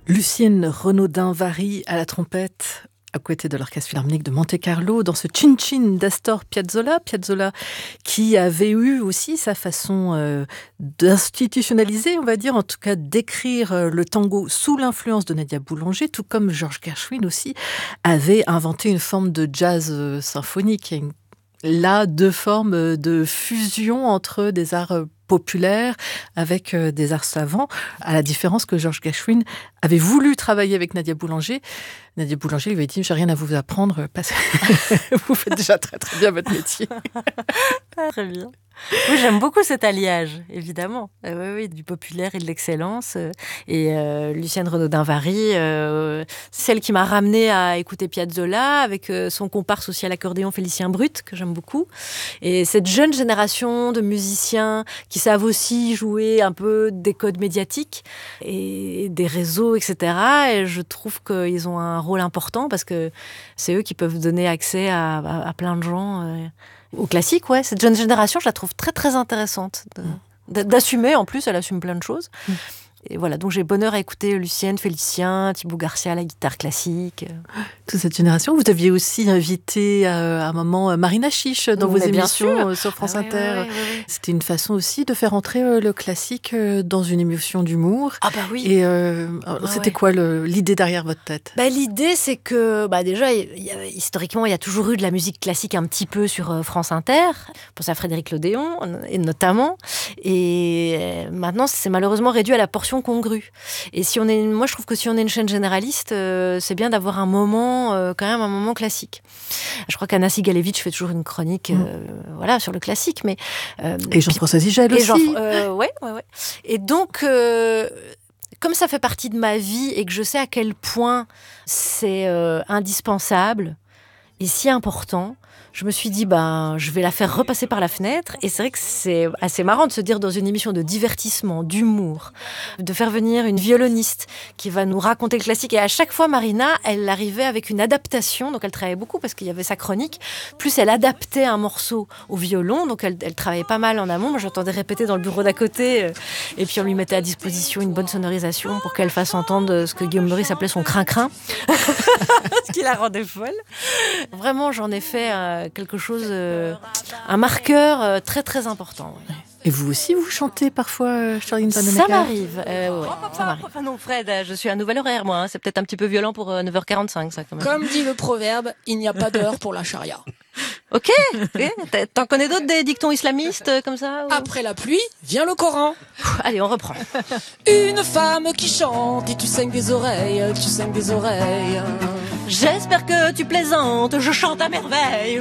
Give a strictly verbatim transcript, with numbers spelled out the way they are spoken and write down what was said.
Lucienne Renaudin-Vary à la trompette, à côté de l'Orchestre Philharmonique de Monte-Carlo, dans ce Chin Chin d'Astor Piazzolla. Piazzolla qui avait eu aussi sa façon euh, d'institutionnaliser, on va dire, en tout cas d'écrire euh, le tango sous l'influence de Nadia Boulanger, tout comme Georges Gershwin aussi avait inventé une forme de jazz euh, symphonique. Il y a une là deux formes de fusion entre des arts populaires avec des arts savants, à la différence que Georges Gershwin avait voulu travailler avec Nadia Boulanger. Nadia Boulanger lui avait dit « J'ai rien à vous apprendre, parce que vous faites déjà très très bien votre métier. » Très bien. Oui, j'aime beaucoup cet alliage, évidemment. Euh, oui, oui, du populaire et de l'excellence. Et euh, Lucienne Renaudin-Vary, euh, celle qui m'a ramenée à écouter Piazzolla, avec euh, son comparse aussi à l'accordéon Félicien Brut, que j'aime beaucoup. Et cette jeune génération de musiciens qui savent aussi jouer un peu des codes médiatiques et des réseaux, et cetera. Et je trouve qu'ils ont un rôle important parce que c'est eux qui peuvent donner accès à, à, à plein de gens. Euh, Au classique, ouais. Cette jeune génération, je la trouve très, très intéressante. De, mmh. D'assumer, en plus, elle assume plein de choses. Mmh. Et voilà, donc j'ai bonheur à écouter Lucienne, Félicien, Thibaut Garcia à la guitare classique. Toute cette génération. Vous aviez aussi invité euh, à un moment Marina Chiche dans vos Mais émissions euh, sur France ah, ouais, Inter. Ouais, ouais, ouais. C'était une façon aussi de faire entrer euh, le classique euh, dans une émission d'humour. Ah bah oui. Et euh, ah, c'était ouais. quoi le, l'idée derrière votre tête? Bah, l'idée, c'est que bah, déjà, y a, historiquement, il y a toujours eu de la musique classique un petit peu sur euh, France Inter. Je pense à Frédéric Lodéon, et notamment. Et euh, maintenant, c'est malheureusement réduit à la portion congrue. Et si on est, moi, je trouve que si on est une chaîne généraliste, euh, c'est bien d'avoir un moment, euh, quand même un moment classique. Je crois qu'Anna Sigalevitch fait toujours une chronique, euh, mmh. voilà, sur le classique, mais euh, et Jean-François Zigel aussi. Jean, euh, ouais, ouais, ouais. Et donc, euh, comme ça fait partie de ma vie et que je sais à quel point c'est euh, indispensable et si important, je me suis dit, ben, je vais la faire repasser par la fenêtre. Et c'est vrai que c'est assez marrant de se dire dans une émission de divertissement, d'humour, de faire venir une violoniste qui va nous raconter le classique. Et à chaque fois, Marina, elle arrivait avec une adaptation. Donc, elle travaillait beaucoup parce qu'il y avait sa chronique. Plus, elle adaptait un morceau au violon. Donc, elle, elle travaillait pas mal en amont. Moi, j'entendais répéter dans le bureau d'à côté. Et puis, on lui mettait à disposition une bonne sonorisation pour qu'elle fasse entendre ce que Guillaume Meurice appelait son crin-crin. Ce qui la rendait folle. Vraiment, j'en ai fait euh, quelque chose, euh, un marqueur euh, très très important. Ouais. Et vous aussi, vous chantez parfois, euh, Charline Vanhoenacker? Ça m'arrive, euh, ouais, ça m'arrive. Enfin non, Fred, je suis à nouvel horaire, moi. Hein. C'est peut-être un petit peu violent pour euh, neuf heures quarante-cinq, ça, quand même. Comme dit le proverbe, il n'y a pas d'heure pour la charia. Ok, okay. T'en connais d'autres des dictons islamistes euh, comme ça ou... Après la pluie, vient le Coran. Allez, on reprend. Une femme qui chante et tu saignes des oreilles, tu saignes des oreilles. J'espère que tu plaisantes, je chante à merveille.